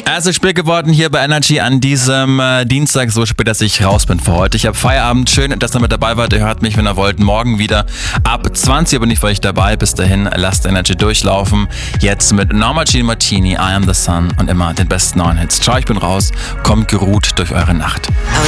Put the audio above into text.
Es ist spät geworden hier bei Energy an diesem Dienstag, so spät, dass ich raus bin für heute. Ich habe Feierabend. Schön, dass ihr mit dabei wart. Ihr hört mich, wenn ihr wollt, morgen wieder ab 20 Uhr bin ich für euch dabei. Bis dahin, lasst Energy durchlaufen. Jetzt mit Norma Jean Martini, I Am The Sun und immer den besten neuen Hits. Ciao, ich bin raus. Kommt geruht durch eure Nacht.